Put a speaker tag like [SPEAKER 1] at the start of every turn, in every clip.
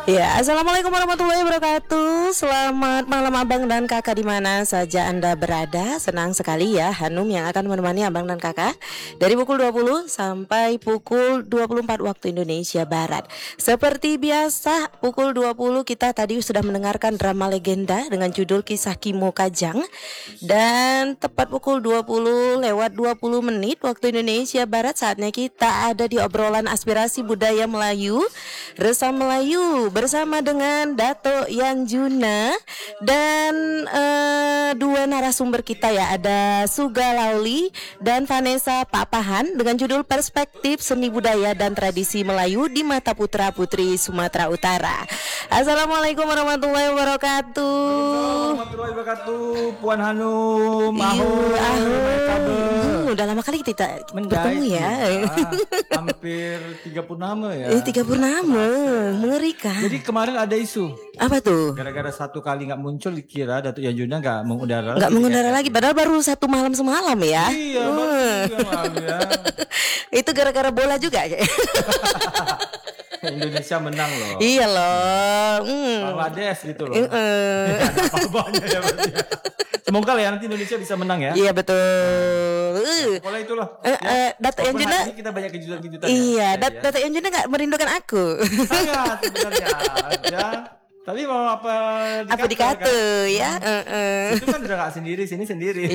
[SPEAKER 1] Ya, assalamualaikum warahmatullahi wabarakatuh. Selamat malam abang dan kakak di mana saja anda berada. Senang sekali ya Hanum yang akan menemani abang dan kakak dari pukul 20 sampai pukul 24 waktu Indonesia Barat. Seperti biasa pukul 20 kita tadi sudah mendengarkan drama legenda dengan judul Kisah Kimo Kajang. Dan tepat pukul 20 lewat 20 menit waktu Indonesia Barat, saatnya kita ada di obrolan aspirasi budaya Melayu Resah Melayu bersama dengan Dato' Yan Juna dan dua narasumber kita ya, ada Suga Lauli dan Vanessa Papahan dengan judul Perspektif Seni Budaya dan Tradisi Melayu di Mata Putra Putri Sumatera Utara. Assalamualaikum warahmatullahi wabarakatuh.
[SPEAKER 2] Warahmatullahi wabarakatuh, Puan Hanum.
[SPEAKER 1] Udah lama kali kita bertemu ya.
[SPEAKER 2] Hampir 3 purnama ya.
[SPEAKER 1] 3 purnama, mengerikan.
[SPEAKER 2] Jadi kemarin ada isu.
[SPEAKER 1] Apa tuh?
[SPEAKER 2] Gara-gara satu kali nggak muncul dikira Dato' Yan Juna nggak mengudara.
[SPEAKER 1] Nggak mengudara lagi, padahal baru satu malam semalam ya.
[SPEAKER 2] Iya, baru malam ya.
[SPEAKER 1] Itu gara-gara bola juga.
[SPEAKER 2] Indonesia menang loh.
[SPEAKER 1] Iya loh.
[SPEAKER 2] Bangladesh gitu loh. Apa-apanya ya berarti. Semoga lah ya nanti Indonesia bisa menang ya.
[SPEAKER 1] Iya betul.
[SPEAKER 2] Pola itulah.
[SPEAKER 1] Dato' Yan Juna.
[SPEAKER 2] Kita banyak kejutan-kejutan.
[SPEAKER 1] Iya, Dato' Yan Juna nggak merindukan aku.
[SPEAKER 2] Sangat sebenarnya. Ya. Tapi mau apa
[SPEAKER 1] dikata kan? Ya.
[SPEAKER 2] Itu kan udah gak sendiri, sini sendiri.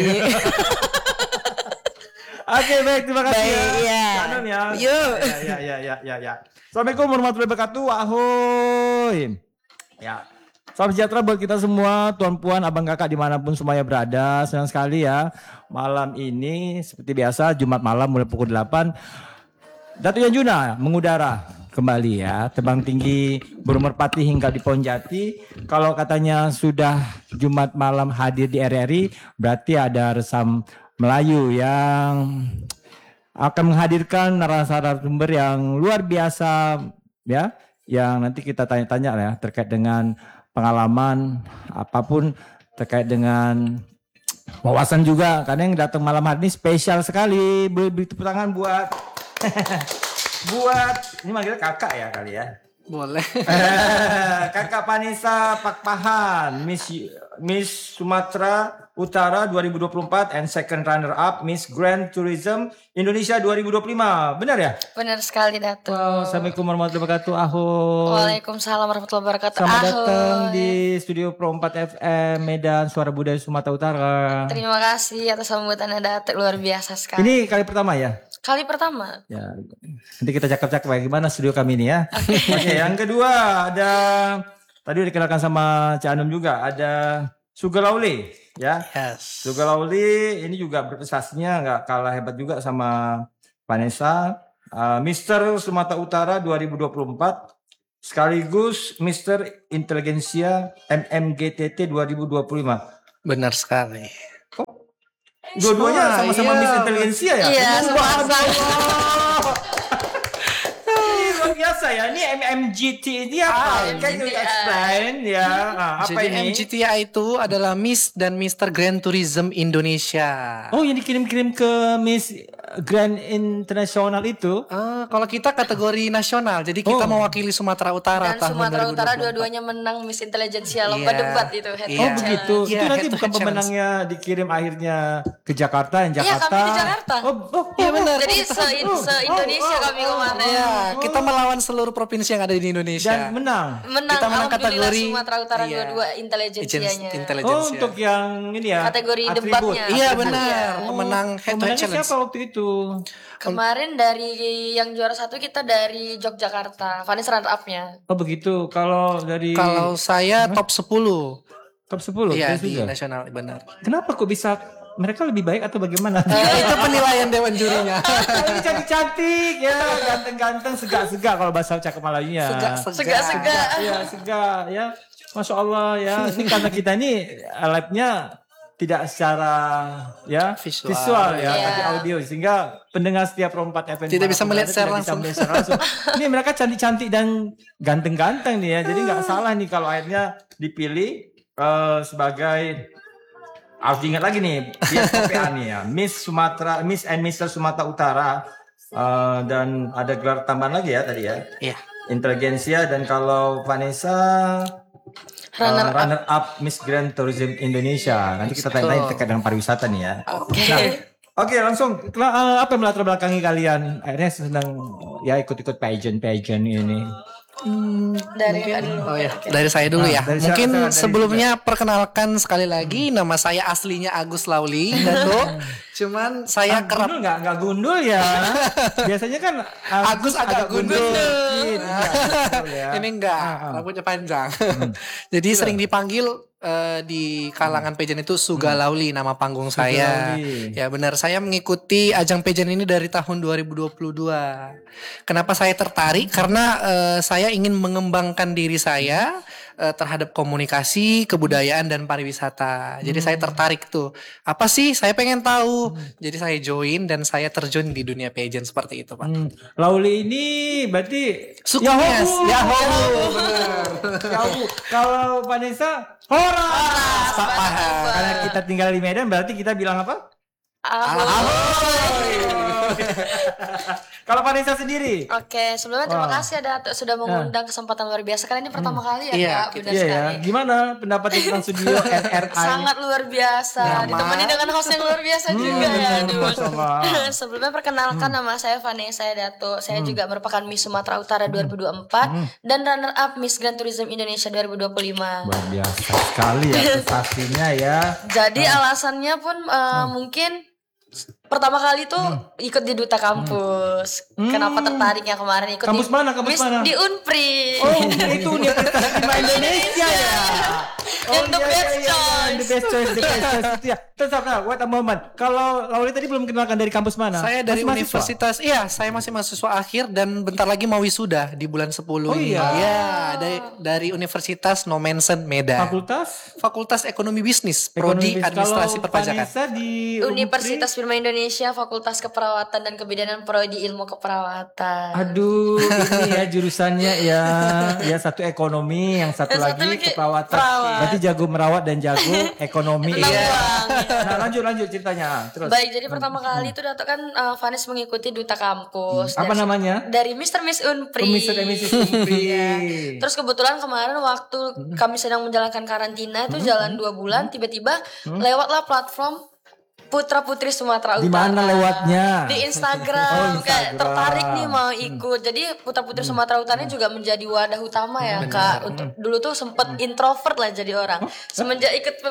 [SPEAKER 2] Oke, baik, terima kasih ya. Kanan ya.
[SPEAKER 1] Yuk.
[SPEAKER 2] Ya. Assalamualaikum warahmatullahi wabarakatuh. Ahoy. Ya. Salam sejahtera buat kita semua, tuan puan, abang kakak dimanapun semuanya berada. Senang sekali ya. Malam ini seperti biasa Jumat malam mulai pukul 8. Dato' Yan Juna mengudara kembali ya, terbang tinggi bermerpati hingga di Ponjati. Kalau katanya sudah Jumat malam hadir di RRI, berarti ada Resam Melayu yang akan menghadirkan narasumber yang luar biasa ya, yang nanti kita tanya-tanya ya terkait dengan pengalaman apapun, terkait dengan wawasan juga. Karena yang datang malam hari ini spesial sekali. Beri tepuk tangan buat ini manggilnya kakak ya kali ya.
[SPEAKER 3] Boleh.
[SPEAKER 2] Kakak Vanessa Papahan, Miss Sumatera Utara 2024 and second runner up Miss Grand Tourism Indonesia 2025. Benar ya?
[SPEAKER 4] Benar sekali, Dato'.
[SPEAKER 2] Assalamualaikum warahmatullahi wabarakatuh. Ahoy.
[SPEAKER 4] Waalaikumsalam warahmatullahi wabarakatuh.
[SPEAKER 2] Selamat datang di Studio Pro 4 FM Medan, Suara Budaya Sumatera Utara.
[SPEAKER 4] Terima kasih atas sambutannya, Dato', luar biasa sekali.
[SPEAKER 2] Ini kali pertama ya?
[SPEAKER 4] Kali pertama.
[SPEAKER 2] Ya, nanti kita cakap-cakap bagaimana studio kami ini ya. Oke, yang kedua ada tadi udah dikenalkan sama Cak Anum juga, ada Suga Lauli ya.
[SPEAKER 3] Yes.
[SPEAKER 2] Suga Lauli ini juga berprestasinya nggak kalah hebat juga sama Vanessa, Mister Sumatera Utara 2024 sekaligus Mister Inteligensia MMGTT 2025.
[SPEAKER 3] Benar sekali.
[SPEAKER 2] Dua-duanya sama-sama Miss Inteligensia ya?
[SPEAKER 4] Iya,
[SPEAKER 2] sama-sama. Luar biasa ya. Ini MMGT ini apa? Kan you explain ya. Apa
[SPEAKER 3] Jadi
[SPEAKER 2] ini?
[SPEAKER 3] MGTI itu adalah Miss dan Mister Grand Tourism Indonesia.
[SPEAKER 2] Oh, yang dikirim-kirim ke Miss Grand International itu?
[SPEAKER 3] Kalau kita kategori nasional, jadi kita mewakili Sumatera Utara
[SPEAKER 4] Dan
[SPEAKER 3] tahun
[SPEAKER 4] Sumatera Utara
[SPEAKER 3] 2024.
[SPEAKER 4] dua-duanya menang Miss Intelligentsia lomba debat itu.
[SPEAKER 2] Oh begitu.
[SPEAKER 3] Iya,
[SPEAKER 2] Itu nanti
[SPEAKER 3] head to
[SPEAKER 2] bukan
[SPEAKER 3] head
[SPEAKER 2] pemenangnya dikirim akhirnya ke Jakarta, yang
[SPEAKER 4] Iya,
[SPEAKER 2] Jakarta.
[SPEAKER 4] kami di Jakarta.
[SPEAKER 3] Iya benar.
[SPEAKER 4] Jadi se-Indonesia kami kemarin.
[SPEAKER 3] Iya, kita melawan seluruh provinsi yang ada di Indonesia.
[SPEAKER 2] Dan menang.
[SPEAKER 4] Menang,
[SPEAKER 3] Kita menang
[SPEAKER 4] alhamdulillah
[SPEAKER 3] kategori
[SPEAKER 4] Sumatera Utara
[SPEAKER 3] iya,
[SPEAKER 4] dua-dua intelijensianya.
[SPEAKER 2] Oh, untuk yang ini ya.
[SPEAKER 4] Kategori
[SPEAKER 2] atribut.
[SPEAKER 4] debatnya.
[SPEAKER 3] Iya
[SPEAKER 4] Atribut.
[SPEAKER 3] benar, pemenang head to head
[SPEAKER 2] Pemenangnya
[SPEAKER 3] challenge.
[SPEAKER 2] siapa waktu itu?
[SPEAKER 4] Kemarin dari yang juara satu kita dari Yogyakarta, Vanessa runner up-nya.
[SPEAKER 2] Oh begitu. Kalau dari
[SPEAKER 3] Kalau saya top 10.
[SPEAKER 2] top 10
[SPEAKER 3] Iya
[SPEAKER 2] Tes
[SPEAKER 3] di
[SPEAKER 2] juga.
[SPEAKER 3] nasional benar.
[SPEAKER 2] Kenapa kok bisa mereka lebih baik atau bagaimana?
[SPEAKER 3] Itu penilaian dewan jurinya.
[SPEAKER 2] Ini cantik-cantik ya, ganteng-ganteng, segak-segak kalau bahasa cakep Melayunya.
[SPEAKER 4] Segak-segak.
[SPEAKER 2] Ya, segak ya. Masya Allah ya. Ini karena kita ini live-nya tidak secara ya visual ya, tapi audio sehingga pendengar setiap Pro 4 FM
[SPEAKER 3] tidak bisa melihat secara langsung.
[SPEAKER 2] Ini mereka cantik-cantik dan ganteng-ganteng nih ya. Jadi nggak salah nih kalau akhirnya dipilih sebagai, harus diingat lagi nih dia PPA nih ya, Miss and Mister Sumatera Utara, dan ada gelar tambahan lagi ya tadi ya.
[SPEAKER 3] Iya.
[SPEAKER 2] Inteligensia, dan kalau Vanessa runner up Miss Grand Tourism Indonesia. Nanti kita tanya-tanya terkait dengan pariwisata nih ya. Oke, langsung apa yang melatar belakangi kalian akhirnya sedang ya ikut-ikut pageant ini.
[SPEAKER 3] Dari saya dulu ya.
[SPEAKER 2] Dari
[SPEAKER 3] Mungkin
[SPEAKER 2] silakan, dari
[SPEAKER 3] sebelumnya perkenalkan sekali lagi, nama saya aslinya Agus Lauli, Dato. Cuman saya kerap
[SPEAKER 2] Gundul nggak gundul ya. Biasanya kan
[SPEAKER 3] Agus agak gundul.
[SPEAKER 2] Ya.
[SPEAKER 3] Ini enggak, rambutnya panjang. Jadi sering dipanggil di kalangan pageant itu Suga Lauli, nama panggung saya.
[SPEAKER 2] Lauli.
[SPEAKER 3] Ya benar, saya mengikuti ajang pageant ini dari tahun 2022. Kenapa saya tertarik? Karena saya ingin mengembangkan diri saya terhadap komunikasi, kebudayaan dan pariwisata. Jadi saya tertarik tuh. Apa sih? Saya pengen tahu. Jadi saya join dan saya terjun di dunia pageant seperti itu, Pak.
[SPEAKER 2] Lauli ini berarti
[SPEAKER 3] Sukses. Yahoo.
[SPEAKER 2] Yahoo. Kalau Vanessa Horas. Karena kita tinggal di Medan berarti kita bilang apa? Kalau Vanessa sendiri?
[SPEAKER 4] Oke, sebelumnya terima kasih ya Datuk sudah mengundang kesempatan luar biasa. Karena ini pertama kali ya Kak, benar sekali.
[SPEAKER 2] Gimana pendapat tentang studio RRI?
[SPEAKER 4] Sangat luar biasa, ditemani dengan host yang luar biasa juga ya. Sebelumnya perkenalkan nama saya Vanessa Datuk. Saya juga merupakan Miss Sumatera Utara 2024 dan runner up Miss Grand Tourism Indonesia 2025.
[SPEAKER 2] Luar biasa sekali ya prestasinya ya.
[SPEAKER 4] Jadi alasannya pun mungkin pertama kali tuh ikut di Duta Kampus. Kenapa tertariknya kemarin ikut
[SPEAKER 2] Kampus
[SPEAKER 4] di
[SPEAKER 2] mana? Kampus mana?
[SPEAKER 4] Di Unpri.
[SPEAKER 2] Oh, itu Universitas Indonesia ya.
[SPEAKER 4] Yang the best choice.
[SPEAKER 2] The best choice itu ya. Terus wait a moment. Kalau Lauli tadi belum kenalkan dari kampus mana?
[SPEAKER 3] Saya dari
[SPEAKER 2] Masih
[SPEAKER 3] universitas. Iya, saya masih mahasiswa akhir dan bentar lagi mau wisuda di bulan 10 ini.
[SPEAKER 2] iya.
[SPEAKER 3] Ya, dari Universitas No Mention Medan. Fakultas Ekonomi Bisnis, Prodi Administrasi Perpajakan.
[SPEAKER 2] Di
[SPEAKER 4] Universitas Firman Indonesia, Fakultas Keperawatan dan Kebidanan, Prodi Ilmu Keperawatan.
[SPEAKER 2] Aduh, ini ya jurusannya ya. Ya satu ekonomi, yang satu
[SPEAKER 4] Yang
[SPEAKER 2] lagi
[SPEAKER 4] lagi
[SPEAKER 2] keperawatan.
[SPEAKER 4] perawat.
[SPEAKER 2] Berarti jago merawat dan jago ekonomi.
[SPEAKER 4] Tenang
[SPEAKER 2] Iya.
[SPEAKER 4] Bang.
[SPEAKER 2] Nah, lanjut ceritanya. Terus.
[SPEAKER 4] Baik, jadi pertama kali itu Datuk kan Vanes mengikuti Duta Kampus.
[SPEAKER 2] Apa namanya?
[SPEAKER 4] Dari Mr. Miss Unpri.
[SPEAKER 2] Mr. and Mrs. Unpri.
[SPEAKER 4] Terus kebetulan kemarin waktu kami sedang menjalankan karantina itu jalan 2 bulan, tiba-tiba lewatlah platform Putra Putri Sumatera Utara.
[SPEAKER 2] Di mana lewatnya?
[SPEAKER 4] Di Instagram.
[SPEAKER 2] Oh,
[SPEAKER 4] Kayak
[SPEAKER 2] Instagram.
[SPEAKER 4] tertarik nih mau ikut. Jadi Putra Putri Sumatera Utara ini juga menjadi wadah utama ya Kak. Untuk dulu tuh sempet introvert lah jadi orang. Semenjak ikut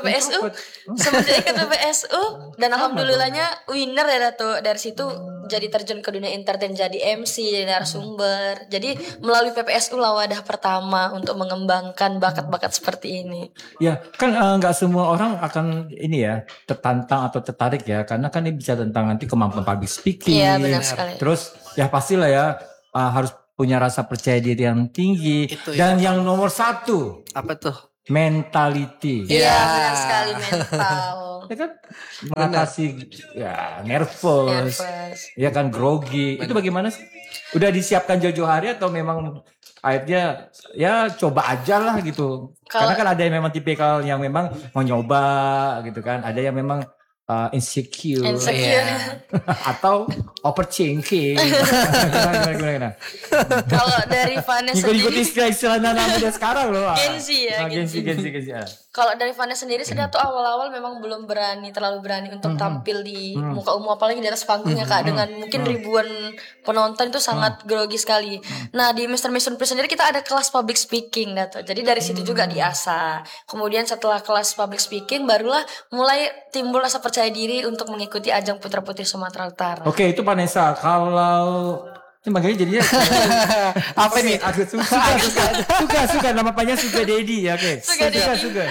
[SPEAKER 4] PPSU dan alhamdulillahnya winner ya Dato. Dari situ jadi terjun ke dunia entertain, jadi MC, jadi narasumber. Jadi melalui PPSU lah wadah pertama untuk mengembangkan bakat-bakat seperti ini.
[SPEAKER 2] Ya, kan nggak semua orang akan ini ya tertantang atau tertarik ya, karena kan ini bisa tentang nanti kemampuan public speaking.
[SPEAKER 4] Iya, benar sekali.
[SPEAKER 2] Terus ya pastilah ya harus punya rasa percaya diri yang tinggi.
[SPEAKER 3] Itu
[SPEAKER 2] dan yang nomor 1
[SPEAKER 3] Apa tuh?
[SPEAKER 2] mentality.
[SPEAKER 4] Iya, benar sekali, mental.
[SPEAKER 2] Ya kan mengatasi ya nervous. Ya kan grogi. Itu bagaimana sih? Udah disiapkan jauh-jauh hari atau memang akhirnya ya coba aja lah gitu. Karena kan ada yang memang tipikal yang memang mau nyoba gitu kan. Ada yang memang insecure. Atau overthinking. Gimana?
[SPEAKER 4] Kalau dari Vanes
[SPEAKER 2] Ikut-ikuti
[SPEAKER 4] sendiri,
[SPEAKER 2] istilah anak muda sekarang loh.
[SPEAKER 4] Gen Z ya, Gen Z. Kalau dari Vanes sendiri saya tuh awal-awal memang belum terlalu berani untuk tampil di muka umum, apalagi di atas panggungnya Kak, dengan mungkin ribuan penonton itu sangat grogi sekali. Nah di Mr. Miss Unpri sendiri kita ada kelas public speaking Dato. Jadi dari situ juga diasah. Kemudian setelah kelas public speaking barulah mulai timbul rasa percaya diri untuk mengikuti ajang Putra Putri Sumatera Utara.
[SPEAKER 2] Oke, itu Vanessa. Kalau ini makanya jadinya apa nih? Agak suka nama panjang Suga Dedi ya, oke. Suga.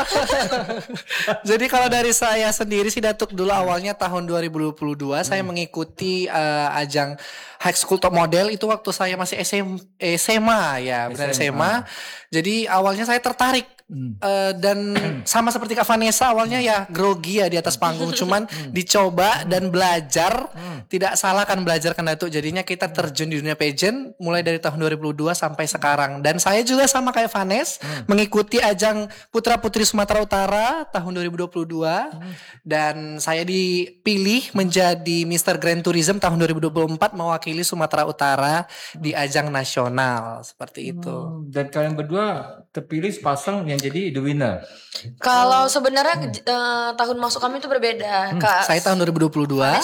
[SPEAKER 3] Jadi kalau dari saya sendiri sih Datuk, dulu awalnya tahun 2022 saya mengikuti ajang High School Top Model itu waktu saya masih SMA ya, benar SMA. Jadi awalnya saya tertarik dan sama seperti Kak Vanessa awalnya ya grogi ya di atas panggung, cuman dicoba dan belajar. Tidak salah kan belajar kan Datuk. Jadinya kita terjun di dunia pageant mulai dari tahun 2002 sampai sekarang. Dan saya juga sama kayak Vanes mengikuti ajang Putra Putri Sumatera Utara tahun 2022 dan saya dipilih menjadi Mr. Grand Tourism tahun 2024 mewakili Sumatera Utara di ajang nasional seperti itu.
[SPEAKER 2] Dan kalian berdua terpilih sepasang yang jadi the winner.
[SPEAKER 4] Kalau sebenarnya tahun masuk kami itu berbeda. Kak,
[SPEAKER 3] Saya tahun 2022.
[SPEAKER 4] Vanes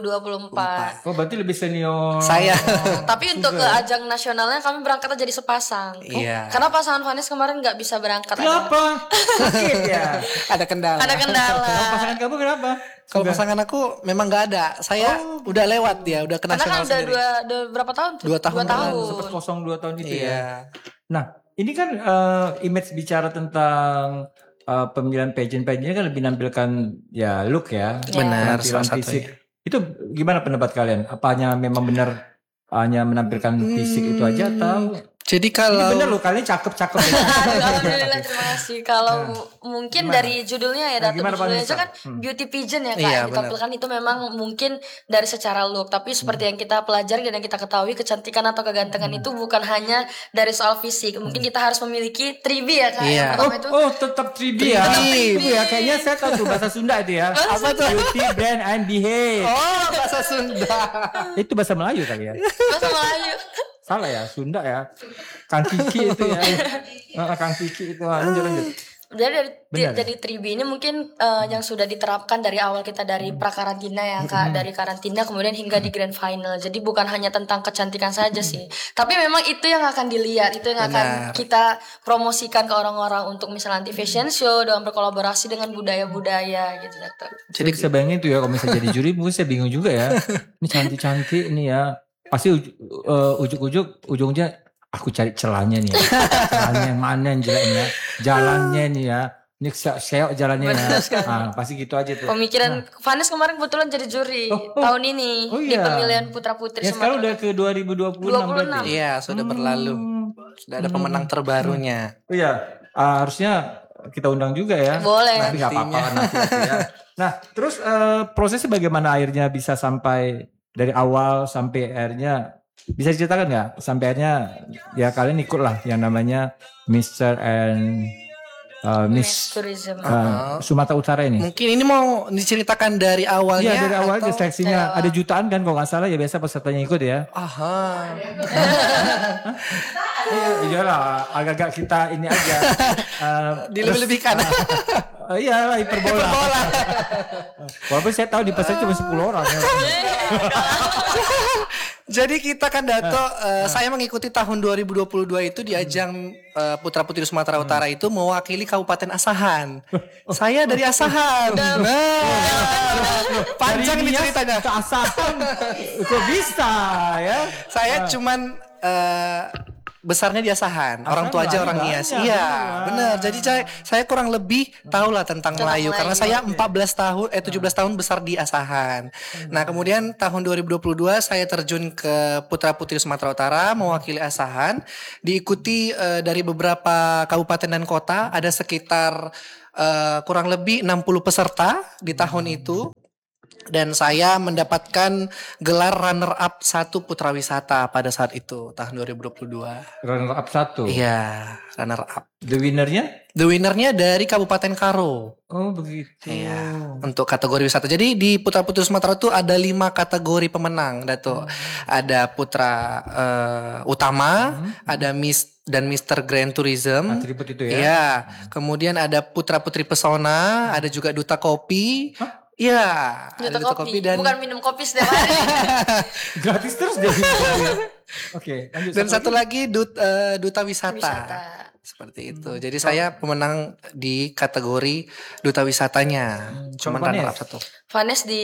[SPEAKER 4] 2024.
[SPEAKER 2] Oh berarti lebih senior.
[SPEAKER 3] Saya
[SPEAKER 4] Tapi untuk ke ajang nasionalnya kami berangkat jadi sepasang.
[SPEAKER 3] Iya.
[SPEAKER 4] Karena pasangan Vanes kemarin nggak bisa berangkat.
[SPEAKER 2] Kenapa? Sakit ya.
[SPEAKER 3] ada kendala.
[SPEAKER 4] Ada kendala.
[SPEAKER 2] Kalau pasangan kamu kenapa?
[SPEAKER 3] Kalau pasangan aku memang nggak ada. Saya udah lewat dia, udah ke
[SPEAKER 4] Karena kan
[SPEAKER 3] nasional
[SPEAKER 4] udah
[SPEAKER 3] sendiri.
[SPEAKER 4] udah berapa tahun tuh?
[SPEAKER 3] 2 tahun.
[SPEAKER 2] Sempat kosong 2 tahun itu ya.
[SPEAKER 3] Iya.
[SPEAKER 2] Nah, ini kan image bicara tentang pemilihan pageant-pageant kan lebih nampilkan ya look ya.
[SPEAKER 3] Benar,
[SPEAKER 2] Penampilan
[SPEAKER 3] salah
[SPEAKER 2] fisik.
[SPEAKER 3] satunya.
[SPEAKER 2] Itu gimana pendapat kalian? Apanya memang benar hanya menampilkan fisik itu aja atau
[SPEAKER 3] Jadi
[SPEAKER 2] ini
[SPEAKER 3] kalau
[SPEAKER 2] benar loh kalian cakep-cakep ya.
[SPEAKER 4] Alhamdulillah, terima kasih. Kalau mungkin dari judulnya ya, Datuk,
[SPEAKER 2] Gimana,
[SPEAKER 4] judulnya
[SPEAKER 2] Vanessa?
[SPEAKER 4] aja kan beauty pageant ya Kak,
[SPEAKER 3] Iya,
[SPEAKER 4] yang ditampilkan itu memang mungkin dari secara look, tapi seperti yang kita pelajari dan yang kita ketahui, kecantikan atau kegantengan itu bukan hanya dari soal fisik. Mungkin kita harus memiliki 3B ya Kak.
[SPEAKER 3] Iya.
[SPEAKER 4] Yang pertama itu
[SPEAKER 2] Oh, tetap 3B ya.
[SPEAKER 3] Tribia.
[SPEAKER 2] Itu ya kayaknya saya tahu tuh bahasa Sunda itu ya.
[SPEAKER 3] Apa tuh?
[SPEAKER 2] Beauty, brand and behave.
[SPEAKER 3] Oh, bahasa Sunda.
[SPEAKER 2] Itu bahasa Melayu kali ya.
[SPEAKER 4] bahasa Melayu.
[SPEAKER 2] Salah ya, Sunda ya. Kang Kiki itu ya. Kang Kiki itu. Lanjut.
[SPEAKER 4] Jadi 3B ini mungkin yang sudah diterapkan dari awal kita dari prakarantina ya Kak, dari karantina kemudian hingga di grand final. Jadi bukan hanya tentang kecantikan saja sih, tapi memang itu yang akan dilihat, itu yang akan kita promosikan ke orang-orang untuk misalnya nanti fashion show dengan berkolaborasi dengan budaya-budaya gitu.
[SPEAKER 2] Jadi bisa bayangin tuh ya kalau misalnya jadi juri mungkin saya bingung juga ya. Ini cantik-cantik ini ya. Pasti ujung-ujungnya aku cari celahnya nih ya. Celahnya yang mana yang jeleknya. Jalannya nih ya. Ini seok jalannya ya. Ah, pasti gitu aja tuh.
[SPEAKER 4] Pemikiran Vanes kemarin kebetulan jadi juri tahun ini di
[SPEAKER 2] iya.
[SPEAKER 4] pemilihan Putra Putri
[SPEAKER 2] Ya sekarang udah
[SPEAKER 4] Sumatera.
[SPEAKER 2] ke 2026 berarti.
[SPEAKER 3] Iya, sudah berlalu. Sudah ada pemenang terbarunya.
[SPEAKER 2] Oh iya, harusnya kita undang juga ya.
[SPEAKER 4] Boleh.
[SPEAKER 2] Tapi nggak apa-apa nanti ya. Nah, terus prosesnya bagaimana akhirnya bisa sampai dari awal sampai akhirnya bisa diceritakan nggak? Sampai akhirnya ya kalian ikut lah yang namanya Mr. and Miss
[SPEAKER 4] Tourism.
[SPEAKER 2] Sumatera Utara ini.
[SPEAKER 3] Mungkin ini mau diceritakan dari awalnya.
[SPEAKER 2] Iya dari awal
[SPEAKER 3] atau-
[SPEAKER 2] seleksinya ada jutaan kan kalau nggak salah ya biasa pesertanya ikut ya.
[SPEAKER 3] Aha.
[SPEAKER 2] Iya lah agak-agak kita ini aja.
[SPEAKER 3] Dilebih-lebihkan.
[SPEAKER 2] Iya lah hiperbola. Walaupun saya tahu di peserta cuma 10 orang. Ya.
[SPEAKER 3] Jadi kita kan Dato, saya mengikuti tahun 2022 itu di ajang Putra Putri Sumatera Utara itu mewakili Kabupaten Asahan. Saya dari Asahan. Panjang nih ceritanya.
[SPEAKER 2] Keasahan. Kok bisa ya?
[SPEAKER 3] Saya cuman besarnya di Asahan. Orang tua aja orang
[SPEAKER 2] Melayu
[SPEAKER 3] Nias.
[SPEAKER 2] banyak,
[SPEAKER 3] Iya,
[SPEAKER 2] benar.
[SPEAKER 3] benar. Jadi saya kurang lebih tahulah tentang Melayu karena saya 17 tahun besar di Asahan. Nah, kemudian tahun 2022 saya terjun ke Putra Putri Sumatera Utara mewakili Asahan, diikuti dari beberapa kabupaten dan kota, ada sekitar kurang lebih 60 peserta di tahun itu. Dan saya mendapatkan gelar runner up 1 Putra Wisata pada saat itu tahun 2022.
[SPEAKER 2] Runner up 1.
[SPEAKER 3] Iya, runner up.
[SPEAKER 2] The winnernya?
[SPEAKER 3] The winnernya dari Kabupaten Karo.
[SPEAKER 2] Oh begitu.
[SPEAKER 3] Iya, untuk kategori wisata. Jadi di Putra Putri Sumatera itu ada 5 kategori pemenang, Dato. Ada Putra Utama, ada Miss dan Mr. Grand Tourism.
[SPEAKER 2] Atribut itu ya.
[SPEAKER 3] Iya. Kemudian ada Putra Putri Pesona, ada juga Duta Kopi. Iya, ada
[SPEAKER 4] Duta kopi.
[SPEAKER 3] dan
[SPEAKER 4] Bukan minum kopi setiap hari.
[SPEAKER 2] Gratis terus dia. Oke, lanjut.
[SPEAKER 3] dan satu lagi Duta Wisata.
[SPEAKER 4] Wisata.
[SPEAKER 3] Seperti itu. Jadi saya pemenang di kategori Duta Wisatanya. Cuma
[SPEAKER 2] Kalau
[SPEAKER 3] runner up
[SPEAKER 2] Vanes?
[SPEAKER 3] 1.
[SPEAKER 4] Vanes di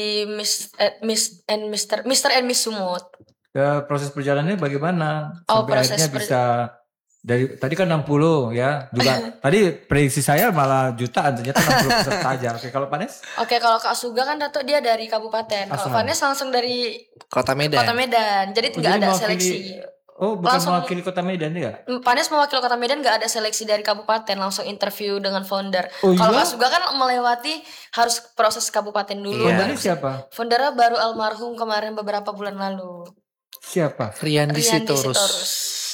[SPEAKER 4] Mr. and Miss Sumut.
[SPEAKER 2] Proses perjalanannya bagaimana?
[SPEAKER 4] Oh,
[SPEAKER 2] Sampai
[SPEAKER 4] proses
[SPEAKER 2] akhirnya bisa dari tadi kan 60 ya. Juga tadi prediksi saya malah jutaan ternyata 60 peserta aja. Oke, kalau Vanes?
[SPEAKER 4] Oke, kalau Kak Suga kan Dato dia dari kabupaten. Kalau
[SPEAKER 2] Asahan.
[SPEAKER 4] Vanes langsung dari
[SPEAKER 3] Kota Medan.
[SPEAKER 4] Kota Medan. Jadi tidak
[SPEAKER 2] Jadi
[SPEAKER 4] ada
[SPEAKER 2] mewakili-
[SPEAKER 4] seleksi.
[SPEAKER 2] Oh, bukan
[SPEAKER 4] Langsung-
[SPEAKER 2] mewakili Kota Medan ya?
[SPEAKER 4] Panes mewakili Kota Medan gak ada seleksi dari kabupaten, langsung interview dengan founder.
[SPEAKER 2] Oh,
[SPEAKER 4] Kalau
[SPEAKER 2] iya?
[SPEAKER 4] Kasuga kan melewati harus proses kabupaten dulu.
[SPEAKER 3] Iya.
[SPEAKER 2] Foundernya siapa?
[SPEAKER 4] Foundernya baru almarhum kemarin beberapa bulan lalu.
[SPEAKER 2] Siapa?
[SPEAKER 3] Rian di
[SPEAKER 4] Riyandi
[SPEAKER 3] Sitorus.
[SPEAKER 4] Sitorus.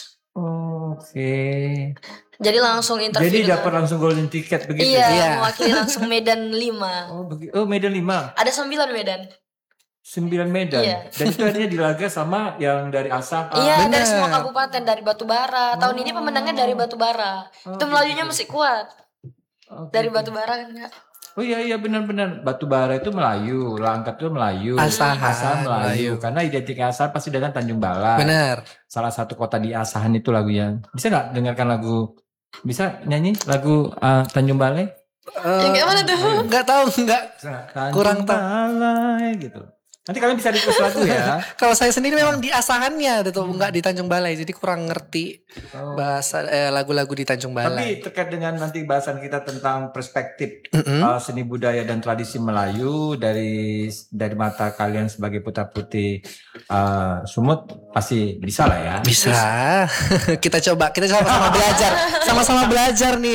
[SPEAKER 2] Oke.
[SPEAKER 4] Jadi langsung interview
[SPEAKER 2] Jadi
[SPEAKER 4] dengan-
[SPEAKER 2] dapat langsung golden ticket begitu?
[SPEAKER 4] Iya,
[SPEAKER 3] Iya.
[SPEAKER 4] mewakili langsung Medan 5.
[SPEAKER 2] Oh, Medan 5.
[SPEAKER 4] Ada 9 Medan.
[SPEAKER 2] 9 Medan.
[SPEAKER 4] Iya.
[SPEAKER 2] Dan itu akhirnya dilaga sama yang dari Asahan.
[SPEAKER 4] Iya, dari
[SPEAKER 3] bener.
[SPEAKER 4] semua kabupaten, dari Batubara. Tahun ini pemenangnya dari Batubara. Itu Melayunya masih kuat.
[SPEAKER 2] Oke.
[SPEAKER 4] Dari Batubara enggak.
[SPEAKER 2] Oh iya benar-benar Batubara itu Melayu, Langkat itu Melayu,
[SPEAKER 3] Asahan,
[SPEAKER 2] Melayu. Karena identik Asahan pasti dengan Tanjung Balai.
[SPEAKER 3] Benar.
[SPEAKER 2] Salah satu kota di Asahan itu lagunya. Bisa nggak dengarkan lagu? Bisa nyanyi lagu Tanjung Balai?
[SPEAKER 4] Yang kayak mana tuh?
[SPEAKER 3] Nggak tahu, nggak. Kurang tahu.
[SPEAKER 2] Balai gitu. Nanti kalian bisa request lagu ya.
[SPEAKER 3] Kalau saya sendiri memang di Asahannya, tuh nggak di Tanjung Balai, jadi kurang ngerti bahasa lagu-lagu di Tanjung
[SPEAKER 2] Tapi
[SPEAKER 3] Balai.
[SPEAKER 2] terkait dengan nanti bahasan kita tentang perspektif seni budaya dan tradisi Melayu dari mata kalian sebagai putra-putri Sumut pasti bisa lah ya.
[SPEAKER 3] Bisa. Kita coba sama-sama belajar, sama-sama belajar nih.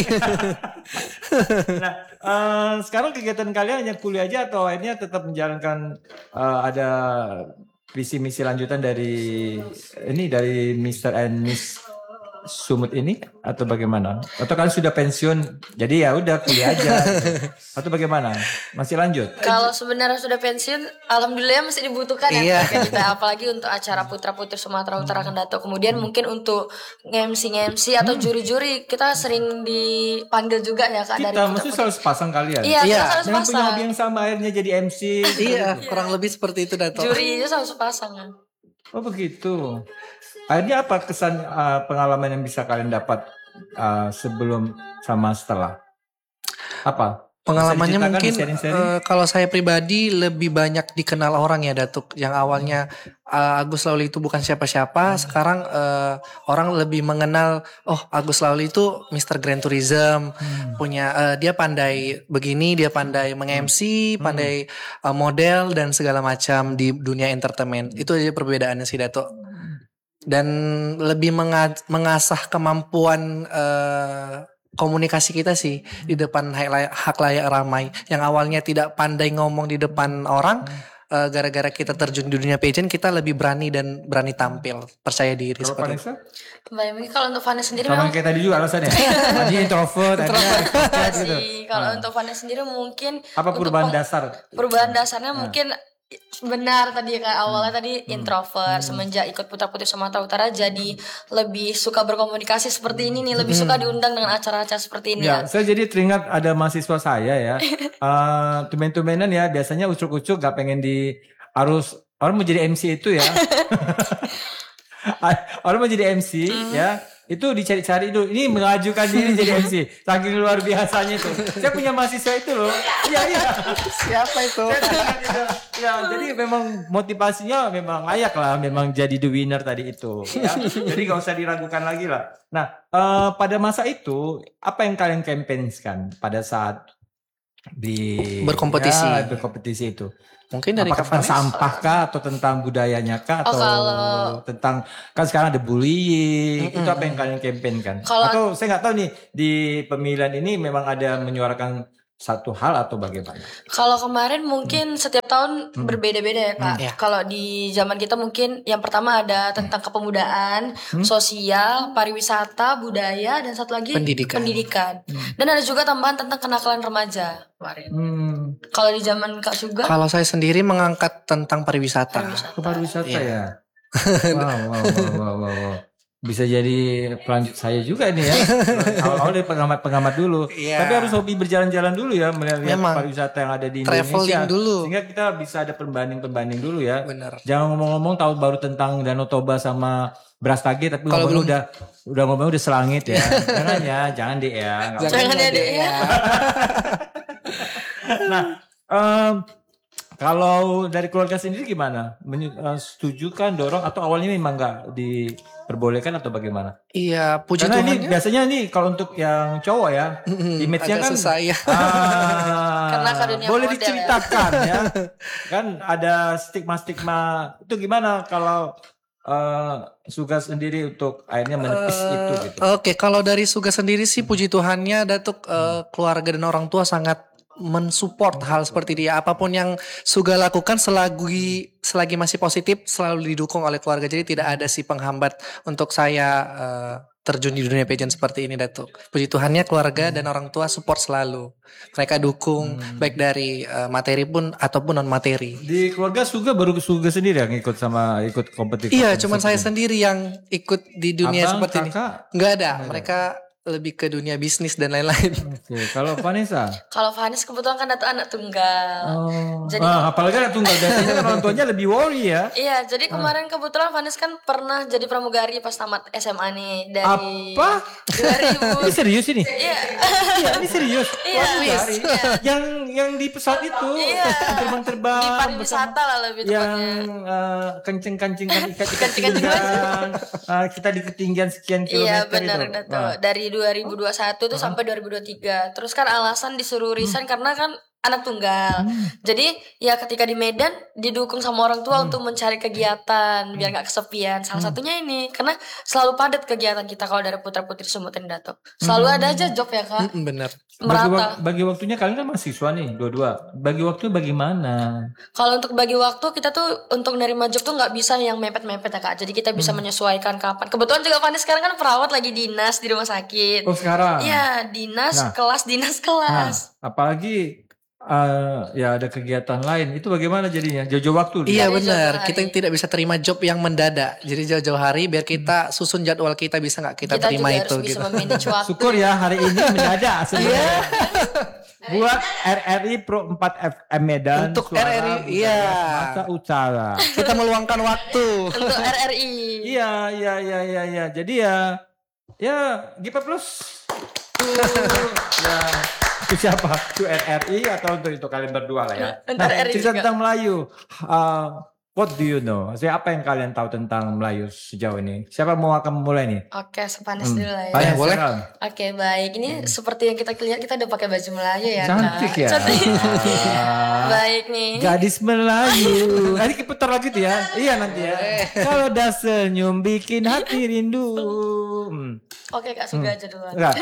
[SPEAKER 2] Nah, sekarang kegiatan kalian hanya kuliah aja atau akhirnya tetap menjalankan ada visi misi lanjutan dari Mr. and Miss Sumut ini atau bagaimana? Atau kalian sudah pensiun jadi ya udah kuliah aja gitu. Atau bagaimana? Masih lanjut?
[SPEAKER 4] Kalau sebenarnya sudah pensiun, alhamdulillah masih dibutuhkan
[SPEAKER 3] Iya.
[SPEAKER 4] ya kayak kita, apalagi untuk acara putra-putri Sumatera Utara akan datang. Kemudian mungkin untuk MC atau juri-juri kita sering dipanggil juga ya Kak dari
[SPEAKER 2] Kita mesti
[SPEAKER 4] putra-putri.
[SPEAKER 2] selalu sepasang kalian.
[SPEAKER 4] Iya,
[SPEAKER 3] Iya.
[SPEAKER 4] kita selalu
[SPEAKER 2] Yang punya
[SPEAKER 4] sepasang.
[SPEAKER 2] hobi yang sama akhirnya jadi MC.
[SPEAKER 3] Iya, kurang lebih seperti itu Dato.
[SPEAKER 4] Juri itu selalu sepasang kan.
[SPEAKER 2] Oh begitu. Akhirnya apa kesan pengalaman yang bisa kalian dapat sebelum sama setelah? Apa?
[SPEAKER 3] Pengalamannya
[SPEAKER 2] Bisa diceritakan,
[SPEAKER 3] mungkin
[SPEAKER 2] di-sharing-sharing?
[SPEAKER 3] kalau saya pribadi lebih banyak dikenal orang ya Datuk. Yang awalnya Agus Lauli itu bukan siapa-siapa, sekarang orang lebih mengenal, oh Agus Lauli itu Mr. Grand Tourism, punya dia pandai begini, dia pandai meng-MC, pandai model dan segala macam di dunia entertainment. Itu aja perbedaannya sih Datuk. Dan lebih mengasah kemampuan komunikasi kita sih di depan hak layak ramai. Yang awalnya tidak pandai ngomong di depan orang, gara-gara kita terjun di dunia pageant, kita lebih berani dan berani tampil, percaya diri
[SPEAKER 2] Kalau
[SPEAKER 3] seperti itu.
[SPEAKER 2] Vanessa?
[SPEAKER 4] Mbak Emi, kalau untuk Vanessa sendiri
[SPEAKER 2] Sama
[SPEAKER 4] memang
[SPEAKER 2] kayak tadi juga alasannya. Tadi introvert, akhirnya extrovert gitu.
[SPEAKER 4] sih. Kalau untuk Vanessa sendiri mungkin
[SPEAKER 2] Apa
[SPEAKER 4] untuk
[SPEAKER 2] perubahan dasar?
[SPEAKER 4] perubahan dasarnya mungkin benar tadi kan awalnya tadi introvert, semenjak ikut Putra-Putri Sumatera Utara jadi lebih suka berkomunikasi seperti ini nih, lebih suka diundang dengan acara-acara seperti ini
[SPEAKER 2] Ya, saya jadi teringat ada mahasiswa saya ya. Tumen-tumenan ya, biasanya ucuk-ucuk gak pengen harus orang mau jadi MC itu ya. Orang mau jadi MC ya, itu dicari-cari dulu. Ini mengajukan diri jadi MC. Saking luar biasanya itu. Saya punya mahasiswa itu loh. Iya.
[SPEAKER 3] Siapa itu?
[SPEAKER 2] Ya, jadi memang motivasinya memang layak lah, memang jadi the winner tadi itu. Ya. Jadi gak usah diragukan lagi lah. Nah, pada masa itu apa yang kalian campaign-kan pada saat berkompetisi itu?
[SPEAKER 3] Mungkin dari
[SPEAKER 2] Apakah
[SPEAKER 3] Kak
[SPEAKER 2] tentang
[SPEAKER 3] Vanes?
[SPEAKER 2] sampah kah atau tentang budayanya kah atau
[SPEAKER 4] kalau-
[SPEAKER 2] tentang kan sekarang ada bullying itu apa yang kalian campaign kan?
[SPEAKER 4] Kalau-
[SPEAKER 2] Atau saya nggak tahu nih di pemilihan ini memang ada menyuarakan satu hal atau bagaimana?
[SPEAKER 4] Kalau kemarin mungkin setiap tahun berbeda-beda ya Kak.
[SPEAKER 3] Iya.
[SPEAKER 4] Kalau di zaman kita mungkin yang pertama ada tentang kepemudaan, sosial, pariwisata, budaya, dan satu lagi
[SPEAKER 3] Pendidikan.
[SPEAKER 4] Dan ada juga tambahan tentang kenakalan remaja kemarin. Kalau di zaman Kak Suga,
[SPEAKER 3] Kalau saya sendiri mengangkat tentang pariwisata.
[SPEAKER 2] Ke pariwisata
[SPEAKER 3] Iya.
[SPEAKER 2] ya. Wow. Bisa jadi pelanjut saya juga nih ya. Awal-awal dari pengamat dulu.
[SPEAKER 3] Iya.
[SPEAKER 2] Tapi harus hobi berjalan-jalan dulu ya, melihat
[SPEAKER 3] Memang.
[SPEAKER 2] pariwisata yang ada di
[SPEAKER 3] Traveling
[SPEAKER 2] Indonesia.
[SPEAKER 3] dulu.
[SPEAKER 2] Sehingga kita bisa ada pembanding dulu ya.
[SPEAKER 3] Benar.
[SPEAKER 2] Jangan ngomong-ngomong tahu baru tentang Danau Toba sama Brastagi tapi
[SPEAKER 3] Kalau
[SPEAKER 2] ngomong udah ngomong udah selangit ya. Jangan deh ya. Nggak
[SPEAKER 4] jangan ya deh ya.
[SPEAKER 2] Nah, kalau dari keluarga sendiri gimana? Setuju kan, dorong atau awalnya memang nggak diperbolehkan atau bagaimana?
[SPEAKER 3] Iya, puji
[SPEAKER 2] Karena
[SPEAKER 3] Tuhan.
[SPEAKER 2] ini biasanya nih kalau untuk yang cowok ya, image-nya
[SPEAKER 3] agak
[SPEAKER 2] kan
[SPEAKER 3] susah ya.
[SPEAKER 4] Karena ke dunia
[SPEAKER 2] boleh
[SPEAKER 4] model
[SPEAKER 2] diceritakan ya. Kan ada stigma-stigma itu gimana kalau Suga sendiri untuk akhirnya menepis itu gitu?
[SPEAKER 3] Oke, kalau dari Suga sendiri sih puji Tuhannya Datuk keluarga dan orang tua sangat mensupport hal seperti dia. Apapun yang Suga lakukan selagi masih positif selalu didukung oleh keluarga. Jadi tidak ada sih penghambat untuk saya terjun di dunia pageant seperti ini Datuk. Puji Tuhannya keluarga dan orang tua support selalu. Mereka dukung baik dari materi pun ataupun non materi.
[SPEAKER 2] Di keluarga Suga baru Suga sendiri yang ikut kompetisi?
[SPEAKER 3] Iya, cuman saya sendiri yang ikut di dunia
[SPEAKER 2] Abang,
[SPEAKER 3] seperti
[SPEAKER 2] kakak?
[SPEAKER 3] ini. Enggak ada, mereka lebih ke dunia bisnis dan lain-lain.
[SPEAKER 2] Oke, kalau Vanessa?
[SPEAKER 4] Kalau Vanis kebetulan kan Datuk anak tunggal. Jadi
[SPEAKER 2] Apalagi anak tunggal, biasanya kan orang tuanya lebih worry ya.
[SPEAKER 4] iya, jadi kemarin kebetulan Vanis kan pernah jadi pramugari pas tamat SMA nih dari
[SPEAKER 2] Apa?
[SPEAKER 4] 2000.
[SPEAKER 2] Ini serius ini?
[SPEAKER 4] Iya.
[SPEAKER 2] Iya, ini serius.
[SPEAKER 4] Iya.
[SPEAKER 2] Pramugari.
[SPEAKER 4] Iya.
[SPEAKER 2] Yang di pesawat itu,
[SPEAKER 4] Iya.
[SPEAKER 2] terbang-terbang.
[SPEAKER 4] Di pariwisata lah lebih
[SPEAKER 2] Yang
[SPEAKER 4] tepatnya.
[SPEAKER 2] kenceng-kencengan ikat-ikat
[SPEAKER 4] Kenceng-kencengan.
[SPEAKER 2] pinggang. Kita di ketinggian sekian
[SPEAKER 4] Iya
[SPEAKER 2] kilometer
[SPEAKER 4] benar
[SPEAKER 2] itu.
[SPEAKER 4] Dato. Dari 2021 tuh sampai 2023. Terus kan alasan disuruh resign karena kan anak tunggal. Jadi ya ketika di Medan didukung sama orang tua untuk mencari kegiatan biar nggak kesepian. Salah satunya ini karena selalu padat kegiatan kita kalau dari putra putri Sumut ini Dato. Selalu ada aja job ya kak.
[SPEAKER 3] Bener.
[SPEAKER 4] Merata.
[SPEAKER 2] Bagi waktunya kalian kan mahasiswa nih, dua-dua. Bagi waktu bagaimana?
[SPEAKER 4] Kalau untuk bagi waktu kita tuh untuk nerima job tuh nggak bisa yang mepet-mepet ya kak. Jadi kita bisa menyesuaikan kapan. Kebetulan juga Fani sekarang kan perawat lagi dinas di rumah sakit.
[SPEAKER 2] Oh sekarang?
[SPEAKER 4] Iya dinas
[SPEAKER 2] Nah.
[SPEAKER 4] kelas dinas
[SPEAKER 2] Nah,
[SPEAKER 4] kelas.
[SPEAKER 2] apalagi ya ada kegiatan lain. Itu bagaimana jadinya? Jauh-jauh waktu.
[SPEAKER 3] Iya
[SPEAKER 4] Dari
[SPEAKER 3] benar,
[SPEAKER 4] jauh-jauh
[SPEAKER 3] kita
[SPEAKER 4] hari.
[SPEAKER 3] tidak bisa terima job yang mendadak. Jadi jauh-jauh hari biar kita susun jadwal kita bisa nggak kita
[SPEAKER 4] Kita
[SPEAKER 3] terima
[SPEAKER 4] juga
[SPEAKER 3] itu
[SPEAKER 4] harus bisa
[SPEAKER 3] gitu.
[SPEAKER 4] memanage waktu.
[SPEAKER 2] Syukur ya hari ini mendadak sebenarnya. Buat RRI Pro 4 FM Medan.
[SPEAKER 3] Untuk
[SPEAKER 2] Suara
[SPEAKER 3] RRI,
[SPEAKER 2] Budaya
[SPEAKER 3] iya.
[SPEAKER 2] Masa Utara.
[SPEAKER 3] Kita meluangkan waktu.
[SPEAKER 4] Untuk RRI.
[SPEAKER 2] Iya. Jadi ya Gipa Plus. Ya itu siapa? Itu RRI atau untuk kalian berdua lah ya.
[SPEAKER 4] Untuk RRI
[SPEAKER 2] cerita
[SPEAKER 4] juga.
[SPEAKER 2] tentang Melayu. What do you know? Apa yang kalian tahu tentang Melayu sejauh ini? Siapa mau akan mulai nih?
[SPEAKER 4] Oke, sepanas dulu lah ya.
[SPEAKER 2] Banyak,
[SPEAKER 3] boleh.
[SPEAKER 2] sekarang.
[SPEAKER 4] Oke, baik. Ini seperti yang kita lihat kita udah pakai baju Melayu ya,
[SPEAKER 2] Cantik
[SPEAKER 4] Kak.
[SPEAKER 2] ya.
[SPEAKER 4] Cantik.
[SPEAKER 2] Ah.
[SPEAKER 4] Baik nih.
[SPEAKER 2] Gadis Melayu. Nanti putar lagi tuh ya. Iya nanti ya. Kalau dah senyum bikin hati rindu.
[SPEAKER 4] Oke, Kak, Suga aja duluan.
[SPEAKER 2] Enggak.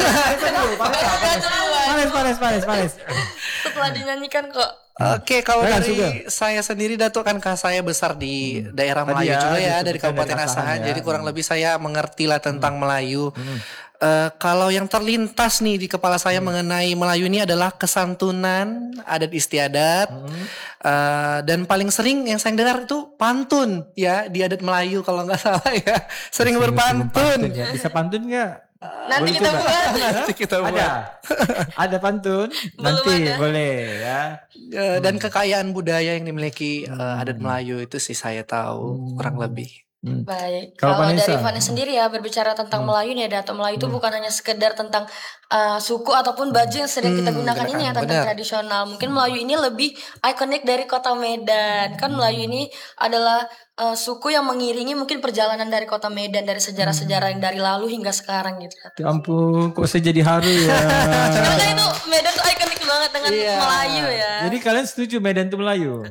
[SPEAKER 2] Panas.
[SPEAKER 4] Setelah dinyanyikan kok.
[SPEAKER 3] Oke, kalau
[SPEAKER 2] Nah,
[SPEAKER 3] dari
[SPEAKER 2] juga.
[SPEAKER 3] saya sendiri Datuk kan saya besar di daerah
[SPEAKER 2] Tadi
[SPEAKER 3] Melayu
[SPEAKER 2] ya,
[SPEAKER 3] juga ya
[SPEAKER 2] disebutkan
[SPEAKER 3] dari Kabupaten
[SPEAKER 2] dari Asahan
[SPEAKER 3] Asahan.
[SPEAKER 2] ya.
[SPEAKER 3] Jadi kurang lebih saya mengerti lah tentang Melayu. Kalau yang terlintas nih di kepala saya mengenai Melayu ini adalah kesantunan, adat istiadat, dan paling sering yang saya dengar itu pantun ya di adat Melayu kalau nggak salah ya. Sering berpantun.
[SPEAKER 2] Ya. Bisa pantun nggak?
[SPEAKER 4] Nanti
[SPEAKER 2] Boleh
[SPEAKER 4] kita
[SPEAKER 2] coba?
[SPEAKER 4] buat.
[SPEAKER 3] Nanti kita buat.
[SPEAKER 2] Ada pantun. Nanti
[SPEAKER 4] ada.
[SPEAKER 2] boleh ya.
[SPEAKER 3] Dan kekayaan budaya yang dimiliki adat Melayu itu sih saya tahu kurang lebih.
[SPEAKER 4] Baik.
[SPEAKER 2] Kalau
[SPEAKER 4] Kalau
[SPEAKER 2] Vanessa?
[SPEAKER 4] dari Vanessa sendiri ya berbicara tentang Melayu nih, Dato. Melayu itu bukan hanya sekedar tentang suku ataupun baju yang sedang kita gunakan ini ya tentang
[SPEAKER 3] benar.
[SPEAKER 4] tradisional. Mungkin Melayu ini lebih ikonik dari kota Medan. Kan Melayu ini adalah suku yang mengiringi mungkin perjalanan dari kota Medan dari sejarah-sejarah yang dari lalu hingga sekarang gitu.
[SPEAKER 2] Ya ampun, kok saya jadi haru ya.
[SPEAKER 4] Karena itu Medan tuh ikonik banget dengan
[SPEAKER 3] Iya.
[SPEAKER 4] Melayu ya.
[SPEAKER 2] Jadi kalian setuju Medan itu Melayu?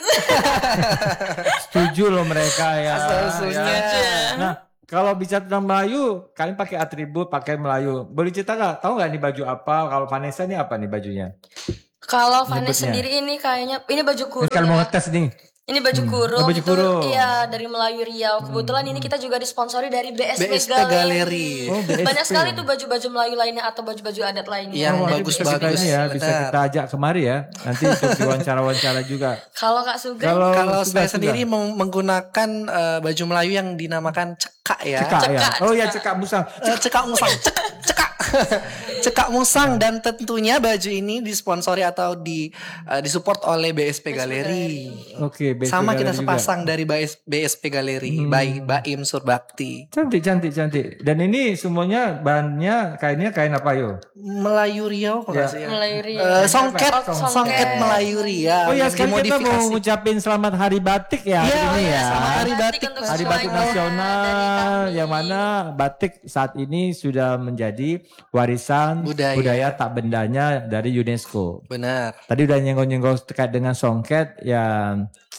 [SPEAKER 2] Setuju loh mereka ya.
[SPEAKER 3] Asal-usulnya.
[SPEAKER 2] Ya. Nah, kalau bicara tentang Melayu, kalian pakai atribut, pakai Melayu. Boleh cerita nggak? Tahu nggak ini baju apa? Kalau Vanessa ini apa nih bajunya?
[SPEAKER 4] Kalau Vanessa
[SPEAKER 2] Nyebutnya.
[SPEAKER 4] sendiri ini kayaknya ini baju kurung.
[SPEAKER 2] Ini kalau mau
[SPEAKER 4] ya.
[SPEAKER 2] ngetes nih.
[SPEAKER 4] Ini baju kurung.
[SPEAKER 2] Oh, baju
[SPEAKER 4] itu,
[SPEAKER 2] kurung.
[SPEAKER 4] Iya, dari Melayu Riau. Kebetulan ini kita juga disponsori dari BSP,
[SPEAKER 3] BSP
[SPEAKER 4] Galeri.
[SPEAKER 3] Galeri.
[SPEAKER 2] Oh, BSP.
[SPEAKER 4] Banyak sekali tuh baju-baju Melayu lainnya atau baju-baju adat lainnya.
[SPEAKER 3] Yang
[SPEAKER 2] Oh, nanti
[SPEAKER 3] bagus-bagus.
[SPEAKER 2] bisa kita ini ya, bisa
[SPEAKER 3] Benar.
[SPEAKER 2] kita ajak kemari ya. Nanti untuk wawancara-wawancara juga.
[SPEAKER 4] Kalau Kak Suga,
[SPEAKER 3] Kalau
[SPEAKER 2] sudah,
[SPEAKER 3] saya sendiri menggunakan baju Melayu yang dinamakan cekak ya.
[SPEAKER 2] cekak ya.
[SPEAKER 4] Cekak,
[SPEAKER 2] Oh ya
[SPEAKER 4] cekak.
[SPEAKER 2] cekak musang.
[SPEAKER 3] Cekak musang, cekak. Cekak musang dan tentunya baju ini disponsori atau disupport oleh BSP Galeri.
[SPEAKER 2] Oke, BSP
[SPEAKER 3] Sama kita
[SPEAKER 2] Galeri juga.
[SPEAKER 3] sepasang dari BSP Galeri, by Baim Surbakti.
[SPEAKER 2] Cantik. Dan ini semuanya bahannya kain apa yo?
[SPEAKER 3] Melayu Riau kalau nggak sih ya?
[SPEAKER 4] Melayu Riau.
[SPEAKER 3] Songket,
[SPEAKER 4] Songket.
[SPEAKER 3] songket Melayu Riau.
[SPEAKER 2] Oh ya,
[SPEAKER 3] yang
[SPEAKER 2] sekarang kita mau
[SPEAKER 3] dimodifikasi.
[SPEAKER 2] ngucapin selamat Hari Batik ya hari
[SPEAKER 3] Iya,
[SPEAKER 2] ini ya.
[SPEAKER 3] selamat Hari
[SPEAKER 4] Batik
[SPEAKER 3] Batik.
[SPEAKER 4] untuk
[SPEAKER 2] Hari
[SPEAKER 4] semua
[SPEAKER 2] Batik
[SPEAKER 4] yang
[SPEAKER 2] Nasional
[SPEAKER 4] dari kami.
[SPEAKER 2] yang mana batik saat ini sudah menjadi warisan
[SPEAKER 3] Budaya.
[SPEAKER 2] tak bendanya dari UNESCO.
[SPEAKER 3] Benar.
[SPEAKER 2] Tadi udah nyenggol-nyenggol terkait dengan songket ya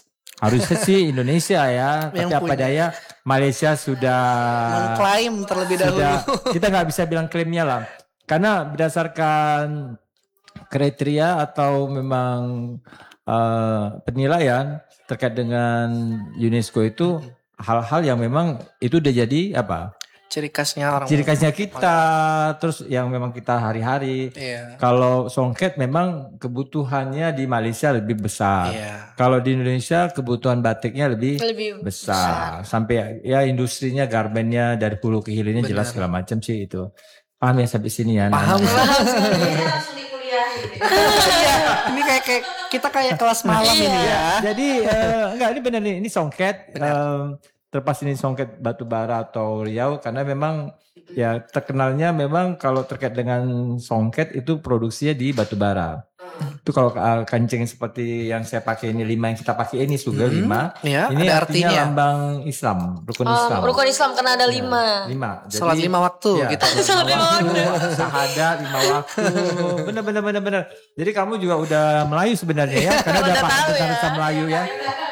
[SPEAKER 2] Harusnya sih Indonesia ya, tapi
[SPEAKER 3] Yang
[SPEAKER 2] apa
[SPEAKER 3] punya.
[SPEAKER 2] daya Malaysia sudah
[SPEAKER 3] Mengklaim terlebih dahulu.
[SPEAKER 2] kita nggak bisa bilang klaimnya lah, karena berdasarkan kriteria atau memang penilaian terkait dengan UNESCO itu hal-hal yang memang itu udah jadi apa?
[SPEAKER 3] Ciri khasnya orang.
[SPEAKER 2] Ciri khasnya kita, terus yang memang kita hari-hari.
[SPEAKER 3] Iya.
[SPEAKER 2] Kalau songket memang kebutuhannya di Malaysia lebih besar.
[SPEAKER 3] Iya.
[SPEAKER 2] Kalau di Indonesia kebutuhan batiknya lebih
[SPEAKER 4] Lebih
[SPEAKER 2] besar. Sampai ya industrinya, garmennya dari hulu ke hilirnya jelas segala macam sih itu. Paham ya sampai sini ya?
[SPEAKER 3] Paham.
[SPEAKER 4] langsung dikuliahin.
[SPEAKER 3] Iya. Ini kayak kita kayak kelas malam ini ya.
[SPEAKER 2] Jadi enggak, ini benar nih, ini songket. Terlepas ini songket batu bara atau Riau, karena memang ya terkenalnya memang kalau terkait dengan songket itu produksinya di batu bara. Itu kalau kancing seperti yang saya pakai ini 5 yang kita pakai ini Sugar 5.
[SPEAKER 3] Ya,
[SPEAKER 2] Ini
[SPEAKER 3] ada
[SPEAKER 2] artinya
[SPEAKER 3] artinya.
[SPEAKER 2] lambang Islam, rukun Islam.
[SPEAKER 4] Rukun Islam karena ada 5.
[SPEAKER 2] 5.
[SPEAKER 3] Salat 5 waktu gitu.
[SPEAKER 2] Salat 5 waktu. Syahadat 5 waktu. Benar. Jadi kamu juga udah Melayu sebenarnya ya, karena udah paham bahasa Melayu ya.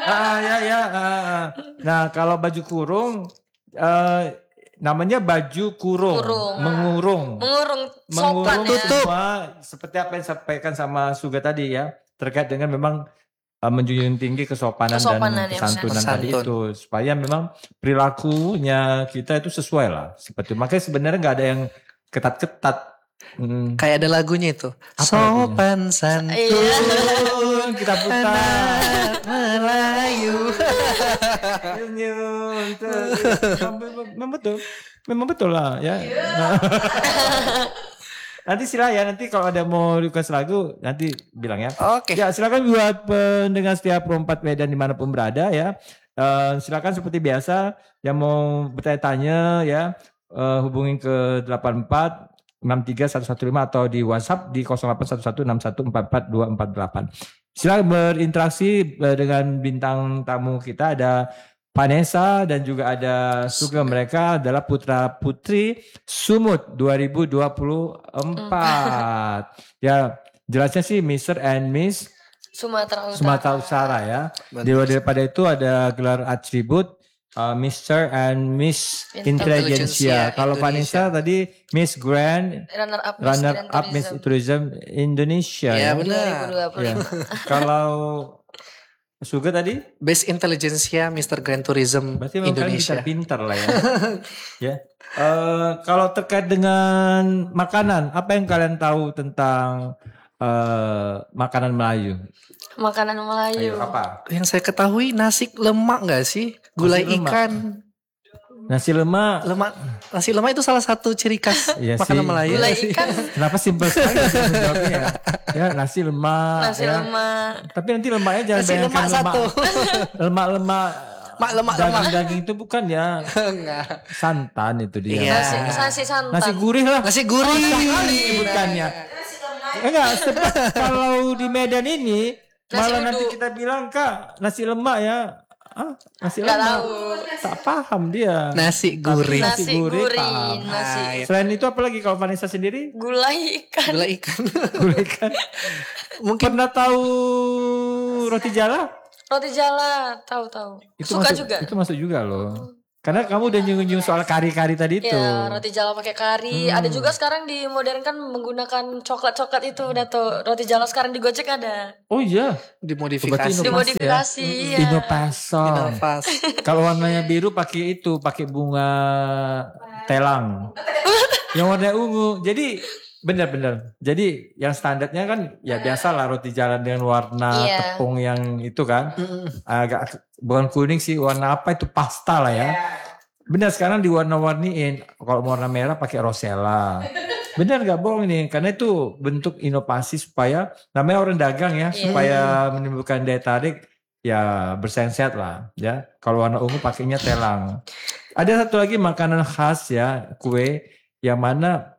[SPEAKER 2] Nah, kalau baju kurung namanya baju kurung. Mengurung
[SPEAKER 4] Sopan ya.
[SPEAKER 2] semua seperti apa yang disampaikan sama Suga tadi ya, terkait dengan memang menjunjung tinggi kesopanan dan
[SPEAKER 4] ya,
[SPEAKER 2] kesantunan tadi
[SPEAKER 3] Santun.
[SPEAKER 2] itu, supaya memang perilakunya kita itu sesuai lah, seperti makanya sebenarnya nggak ada yang ketat-ketat.
[SPEAKER 3] Kayak ada lagunya itu.
[SPEAKER 2] Apa
[SPEAKER 3] Sopan santun
[SPEAKER 2] Kita putar
[SPEAKER 3] Melayu.
[SPEAKER 2] Memang betul lah ya. Nanti silakan, nanti kalau ada mau request lagu nanti bilang ya.
[SPEAKER 3] Oke.
[SPEAKER 2] Ya silakan buat pendengar setiap Pro 4 Medan dimanapun berada ya. Silakan seperti biasa yang mau bertanya-tanya ya, hubungin ke 84 63115 atau di WhatsApp di 081161444248. Silakan berinteraksi dengan bintang tamu kita, ada Vanessa dan juga ada Suga. Mereka adalah putra putri Sumut 2024. Ya, jelasnya sih Mr. and Miss Sumatera Utara ya. Di luar daripada itu ada gelar atribut Mr. and Miss Intelligentsia. Kalau Vanessa tadi Miss Grand Runner Up Miss Tourism Indonesia.
[SPEAKER 3] Ya,
[SPEAKER 2] Ya,
[SPEAKER 3] benar.
[SPEAKER 4] 2025.
[SPEAKER 2] Ya. Kalau Suga tadi
[SPEAKER 3] Best Intelligentsia Mr. Grand Tourism
[SPEAKER 2] berarti memang kalian
[SPEAKER 3] Indonesia.
[SPEAKER 2] pintar lah ya. Ya. Kalau terkait dengan makanan, apa yang kalian tahu tentang makanan Melayu?
[SPEAKER 4] Makanan Melayu.
[SPEAKER 2] Ayo, apa?
[SPEAKER 3] Yang saya ketahui nasi lemak nggak sih? Gulai
[SPEAKER 2] Nasi lemak.
[SPEAKER 3] ikan.
[SPEAKER 2] Nasi lemak.
[SPEAKER 3] Nasi lemak itu salah satu ciri khas
[SPEAKER 2] Iya
[SPEAKER 3] makanan
[SPEAKER 2] sih.
[SPEAKER 3] Melayu.
[SPEAKER 4] Gulai
[SPEAKER 3] sih.
[SPEAKER 4] ikan.
[SPEAKER 2] Kenapa simpel sekali menjawabnya ya? Ya, nasi lemak.
[SPEAKER 4] Nasi
[SPEAKER 2] ya.
[SPEAKER 4] lemak.
[SPEAKER 2] Tapi nanti lemaknya jangan
[SPEAKER 3] Nasi
[SPEAKER 2] bayangkan
[SPEAKER 3] lemak satu.
[SPEAKER 2] lemak
[SPEAKER 3] Lemak.
[SPEAKER 2] daging-daging itu bukan ya.
[SPEAKER 3] Enggak.
[SPEAKER 2] Santan itu dia.
[SPEAKER 3] Iya.
[SPEAKER 4] Nasi santan.
[SPEAKER 2] Nasi gurih lah.
[SPEAKER 3] Nasi gurih.
[SPEAKER 2] Sekali sebutannya. Enggak, kalau di Medan ini malah nanti kita bilang Kak nasi lemak ya. Nasi
[SPEAKER 4] Nggak
[SPEAKER 2] lemak.
[SPEAKER 4] tahu.
[SPEAKER 2] Tak paham dia.
[SPEAKER 3] Nasi gurih.
[SPEAKER 2] Nasi gurih,
[SPEAKER 4] gurih,
[SPEAKER 2] paham.
[SPEAKER 4] nasi
[SPEAKER 2] Selain itu apa lagi kalau Vanessa sendiri?
[SPEAKER 4] gulai ikan.
[SPEAKER 3] Gulai ikan.
[SPEAKER 2] Gulai kan.
[SPEAKER 3] Mungkin
[SPEAKER 2] Pernah tahu roti jala?
[SPEAKER 4] Roti jala, tahu. Suka juga.
[SPEAKER 2] Itu masuk juga loh. Karena kamu udah nyinggung soal kari-kari tadi itu.
[SPEAKER 4] Ya, roti jala pakai kari. Ada juga sekarang dimodernkan menggunakan coklat itu udah tuh. Roti jala sekarang di Gojek ada.
[SPEAKER 2] Oh iya.
[SPEAKER 3] dimodifikasi.
[SPEAKER 2] Inovasi
[SPEAKER 4] Dimodifikasi.
[SPEAKER 2] ya.
[SPEAKER 4] Iya.
[SPEAKER 2] Inovasi.
[SPEAKER 3] Inovasi.
[SPEAKER 2] Kalau warnanya biru pakai itu, pakai bunga telang. Yang warna ungu. Jadi benar-benar. Jadi yang standarnya kan ya biasa lah roti jalan dengan warna
[SPEAKER 4] Iya.
[SPEAKER 2] tepung yang itu kan. Agak bukan kuning sih, warna apa itu, pasta lah ya. Benar, sekarang diwarna-warniin. Kalau mau warna merah pakai rosella. Benar nggak bohong ini, karena itu bentuk inovasi supaya namanya orang dagang ya, supaya menimbulkan daya tarik ya, bersaing sehat lah ya. Kalau warna ungu pakainya telang. Ada satu lagi makanan khas ya, kue yang mana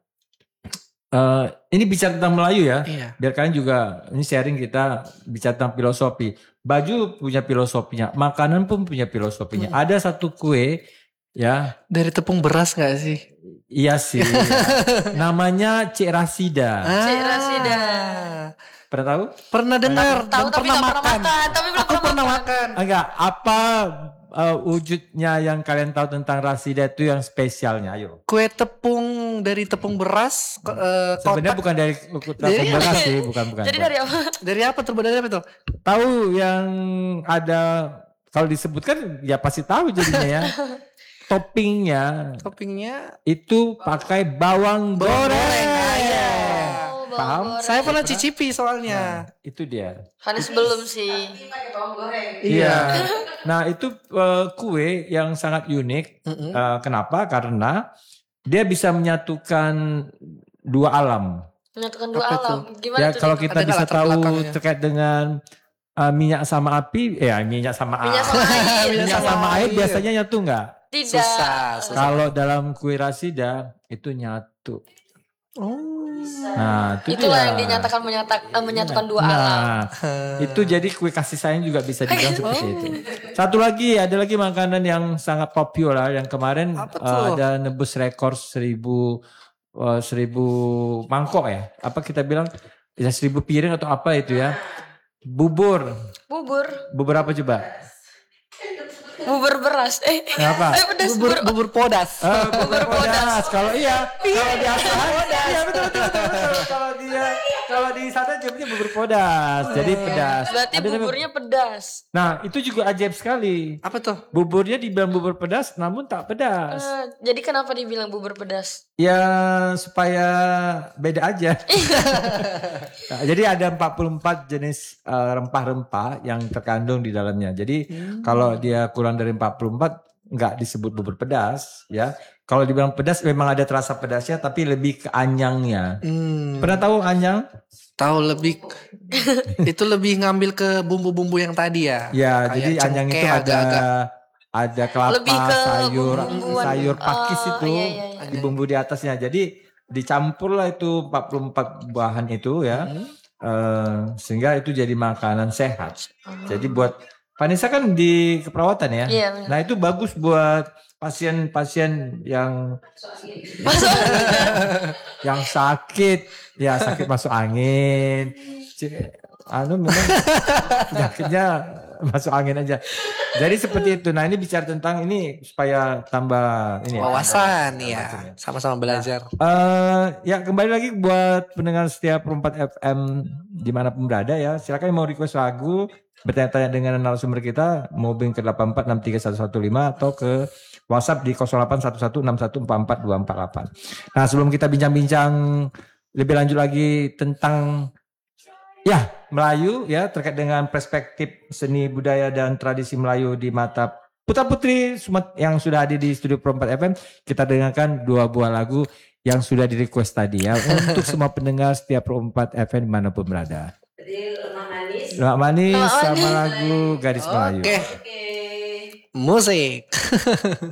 [SPEAKER 2] ini bicara tentang Melayu ya.
[SPEAKER 3] Iya.
[SPEAKER 2] Biar kalian juga ini sharing, kita bicara tentang filosofi. Baju punya filosofinya, makanan pun punya filosofinya. Ada satu kue ya.
[SPEAKER 3] Dari tepung beras nggak sih?
[SPEAKER 2] Iya sih. Namanya Cik Rasida.
[SPEAKER 4] Cik Rasida.
[SPEAKER 2] Pernah tahu?
[SPEAKER 3] Pernah dengar
[SPEAKER 4] Tahu
[SPEAKER 3] dan
[SPEAKER 4] tapi
[SPEAKER 3] pernah
[SPEAKER 4] nggak pernah
[SPEAKER 3] makan.
[SPEAKER 4] makan. Tapi belum
[SPEAKER 3] Aku pernah makan.
[SPEAKER 2] Enggak, apa wujudnya yang kalian tahu tentang rasida itu yang spesialnya? Ayo.
[SPEAKER 3] Kue tepung dari tepung beras.
[SPEAKER 2] Sebenarnya
[SPEAKER 3] kotak.
[SPEAKER 2] bukan dari tepung beras sih, bukan.
[SPEAKER 4] Jadi dari apa?
[SPEAKER 3] Dari apa terbuat dari apa tuh?
[SPEAKER 2] Tahu yang ada kalau disebutkan ya pasti tahu jadinya ya. Toppingnya
[SPEAKER 3] Toppingnya
[SPEAKER 2] itu pakai bawang goreng.
[SPEAKER 4] Oh, bawang
[SPEAKER 2] Paham?
[SPEAKER 4] goreng.
[SPEAKER 3] saya pernah cicipi soalnya.
[SPEAKER 2] Itu dia.
[SPEAKER 4] Hanis belum sih.
[SPEAKER 2] Iya. Nah itu kue yang sangat unik. Kenapa? Karena dia bisa menyatukan dua alam.
[SPEAKER 4] Menyatukan dua
[SPEAKER 3] Apa
[SPEAKER 4] alam. Gimana
[SPEAKER 2] Ya
[SPEAKER 4] tuh?
[SPEAKER 2] kalau
[SPEAKER 4] Dik?
[SPEAKER 2] kita
[SPEAKER 3] Ada
[SPEAKER 2] bisa
[SPEAKER 3] latar
[SPEAKER 2] tahu
[SPEAKER 3] belakangnya.
[SPEAKER 2] terkait dengan minyak sama api, minyak sama
[SPEAKER 4] Minyak sama air.
[SPEAKER 2] minyak sama air
[SPEAKER 3] air.
[SPEAKER 2] biasanya nyatu nggak?
[SPEAKER 4] Tidak.
[SPEAKER 3] Susah.
[SPEAKER 2] Kalau dalam kue rasida itu nyatu.
[SPEAKER 3] Oh.
[SPEAKER 2] Nah itu
[SPEAKER 4] Itulah
[SPEAKER 2] dia.
[SPEAKER 4] yang dinyatakan menyatukan dua alam.
[SPEAKER 2] Nah, itu jadi kue kasih sayang juga bisa dibilang seperti itu. Satu lagi, ada lagi makanan yang sangat populer yang kemarin
[SPEAKER 3] Apa tuh?
[SPEAKER 2] ada nebus rekor 1000 mangkok ya. Apa kita bilang ya 1000 piring atau apa itu ya. Bubur.
[SPEAKER 4] Bubur
[SPEAKER 2] Apa coba?
[SPEAKER 4] beras.
[SPEAKER 2] Apa?
[SPEAKER 4] Pedas
[SPEAKER 3] Bubur podas.
[SPEAKER 2] Bubur podas. Kalau kalau di Asahan, iya betul. Kalau di sana jawabnya bubur podas. Jadi pedas.
[SPEAKER 4] Berarti
[SPEAKER 2] Ada namanya-
[SPEAKER 4] buburnya pedas.
[SPEAKER 2] Nah, itu juga ajaib sekali.
[SPEAKER 3] Apa tuh?
[SPEAKER 2] Buburnya dibilang bubur pedas namun tak pedas.
[SPEAKER 4] Jadi kenapa dibilang bubur pedas?
[SPEAKER 2] Ya supaya beda aja. Nah, jadi ada 44 jenis rempah-rempah yang terkandung di dalamnya. Jadi kalau dia kurang dari 44 nggak disebut bubur pedas ya. Kalau dibilang pedas memang ada terasa pedasnya tapi lebih ke anyangnya. Pernah tahu anyang?
[SPEAKER 3] Tahu lebih itu lebih ngambil ke bumbu-bumbu yang tadi ya.
[SPEAKER 2] Ya,
[SPEAKER 3] Kayak
[SPEAKER 2] jadi anyang
[SPEAKER 3] cengkeh
[SPEAKER 2] itu
[SPEAKER 3] agak-agak.
[SPEAKER 2] ada kelapa,
[SPEAKER 4] Lebih ke bumbu-bumbuan.
[SPEAKER 2] sayur pakis
[SPEAKER 4] Oh,
[SPEAKER 2] itu
[SPEAKER 4] iya.
[SPEAKER 2] di bumbu di atasnya. Jadi dicampurlah itu 44 bahan itu ya. Sehingga itu jadi makanan sehat. Jadi buat Vanessa kan di keperawatan ya.
[SPEAKER 4] Iya, benar.
[SPEAKER 2] Nah, itu bagus buat pasien-pasien yang yang sakit, ya sakit masuk angin. Memang penyakitnya masuk angin aja. Jadi seperti itu. Nah, ini bicara tentang ini supaya tambah ini ya.
[SPEAKER 3] Wawasan ya. Sama-sama belajar.
[SPEAKER 2] Ya kembali lagi buat pendengar setiap 4 FM dimanapun berada ya. Silakan yang mau request lagu, bertanya-tanya dengan narasumber kita, mau ke 84631115 atau ke WhatsApp di 081161444248. Nah, sebelum kita bincang-bincang lebih lanjut lagi tentang ya Melayu ya terkait dengan perspektif seni budaya dan tradisi Melayu di mata putra-putri yang sudah hadir di studio Pro 4 FM, kita dengarkan 2 buah lagu yang sudah di request tadi ya untuk semua pendengar setiap Pro 4 FM dimanapun berada. Lemak Manis sama lagu Gadis Melayu.
[SPEAKER 3] Oke. Musik.